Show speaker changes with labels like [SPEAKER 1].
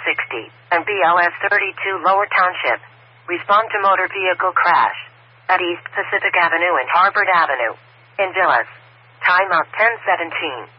[SPEAKER 1] 60 and BLS 32 Lower Township. Respond to motor vehicle crash at East Pacific Avenue and Harvard Avenue in Villas. Time of 10:17.